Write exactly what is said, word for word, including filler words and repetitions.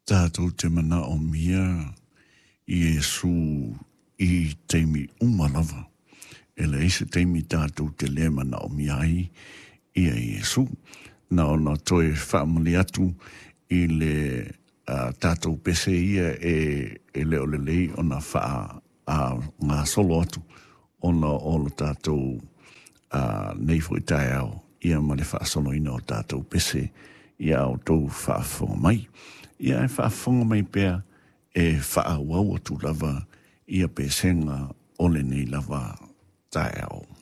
Tātou te mana o mia i Iesu i teimi umalava. E le ise teimi tātou te le mana o mia ai i a Iesu. Na o na toe whaamali atu i le uh, tātou pese ia e, e leo le lei o na wha a ngā solo atu o na o le tātou uh, nei fwoi tae au ia ma le wha solo ina o tātou pese ia o tau wha whonga mai. Ia e whaafonga mai pēr e whaawau atu lava ia pēsenga ole nei lava tae au.